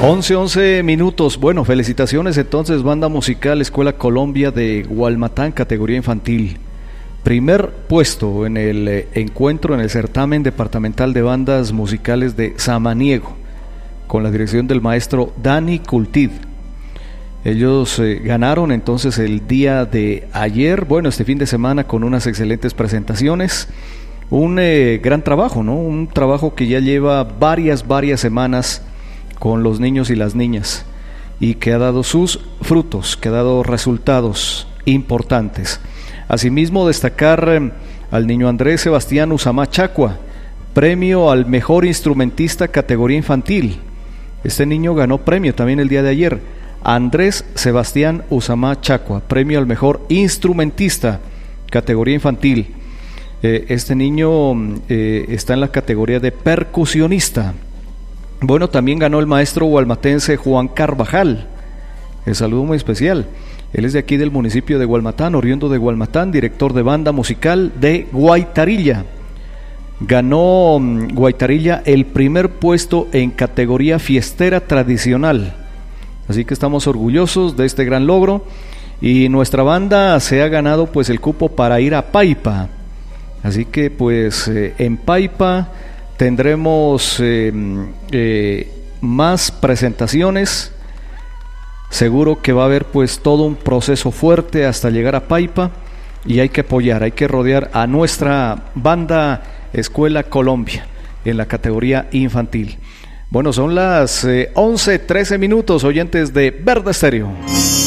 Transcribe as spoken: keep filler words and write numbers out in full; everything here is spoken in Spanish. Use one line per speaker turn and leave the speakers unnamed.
once, once minutos. Bueno, felicitaciones entonces, Banda Musical Escuela Colombia de Gualmatán, categoría infantil. Primer puesto en el eh, encuentro, en el certamen departamental de bandas musicales de Samaniego, con la dirección del maestro Dani Cultid. Ellos eh, ganaron entonces el día de ayer, bueno, este fin de semana, con unas excelentes presentaciones. Un eh, gran trabajo, ¿no? Un trabajo que ya lleva varias, varias semanas con los niños y las niñas, y que ha dado sus frutos, que ha dado resultados importantes. Asimismo, destacar eh, al niño Andrés Sebastián Usamá Chacua, premio al mejor instrumentista categoría infantil. Este niño ganó premio también el día de ayer. Andrés Sebastián Usamá Chacua, premio al mejor instrumentista categoría infantil. Eh, este niño eh, está en la categoría de percusionista. Bueno, también ganó el maestro gualmatense Juan Carvajal. El saludo muy especial. Él es de aquí del municipio de Gualmatán, oriundo de Gualmatán, director de banda musical de Guaitarilla. Ganó um, Guaitarilla el primer puesto en categoría fiestera tradicional. Así que estamos orgullosos de este gran logro. Y nuestra banda se ha ganado pues el cupo para ir a Paipa. Así que pues eh, en Paipa tendremos eh, eh, más presentaciones. Seguro que va a haber pues todo un proceso fuerte hasta llegar a Paipa, y hay que apoyar, hay que rodear a nuestra banda Escuela Colombia en la categoría infantil. Bueno, son las eh, once, trece minutos, oyentes de Verde Estéreo.